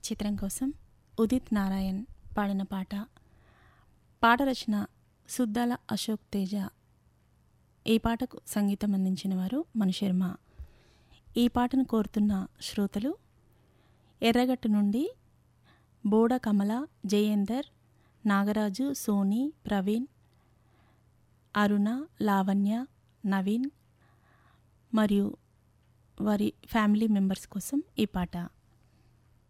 చిత్రం కోసం ఉదిత్ నారాయణ్ పాడిన పాట. పాట రచన సుద్దాల అశోక్ తేజ. ఈ పాటకు సంగీతం అందించిన వారు మణిశర్మ. ఈ పాటను కోరుతున్న శ్రోతలు ఎర్రగట్టు నుండి బోడ కమల, జయేందర్, నాగరాజు, సోని, ప్రవీణ్, అరుణ, లావణ్య, నవీన్ మరియు వారి ఫ్యామిలీ మెంబర్స్ కోసం ఈ పాట.